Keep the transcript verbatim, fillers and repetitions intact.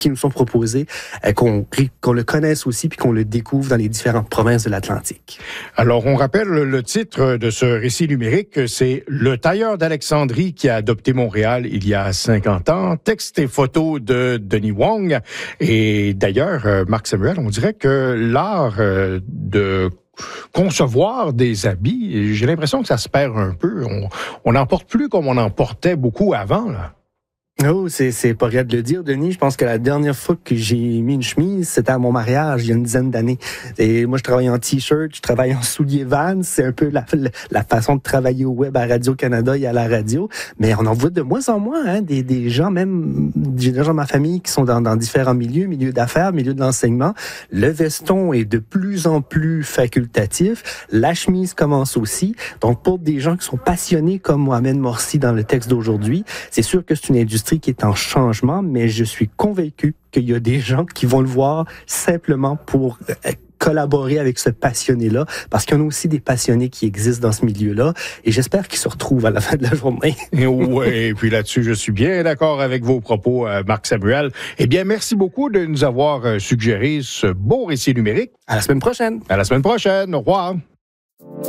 qui nous sont proposés, euh, qu'on, qu'on le connaisse aussi puis qu'on le découvre dans les différentes provinces de l'Atlantique. Alors, on rappelle le titre de ce récit numérique, c'est « Le tailleur d'Alexandrie qui a adopté Montréal il y a cinquante ans ». Texte et photos de Denis Wong. Et d'ailleurs, Marc Samuel, on dirait que l'art de concevoir des habits, j'ai l'impression que ça se perd un peu. On n'en porte plus comme on en portait beaucoup avant, là. Oh, c'est, c'est pas grave de le dire, Denis. Je pense que la dernière fois que j'ai mis une chemise, c'était à mon mariage, il y a une dizaine d'années. Et moi, je travaille en T-shirt, je travaille en souliers Vans. C'est un peu la, la façon de travailler au web à Radio-Canada et à la radio. Mais on en voit de moins en moins, hein, des, des gens, même des gens de ma famille qui sont dans, dans différents milieux, milieux d'affaires, milieux de l'enseignement. Le veston est de plus en plus facultatif. La chemise commence aussi. Donc, pour des gens qui sont passionnés comme Mohamed Morsi dans le texte d'aujourd'hui, c'est sûr que c'est une industrie qui est en changement, mais je suis convaincu qu'il y a des gens qui vont le voir simplement pour collaborer avec ce passionné-là, parce qu'il y en a aussi des passionnés qui existent dans ce milieu-là, et j'espère qu'ils se retrouvent à la fin de la journée. Oui, et puis là-dessus, je suis bien d'accord avec vos propos, Marc Samuel. Eh bien, merci beaucoup de nous avoir suggéré ce beau récit numérique. À la semaine prochaine. À la semaine prochaine. Au revoir.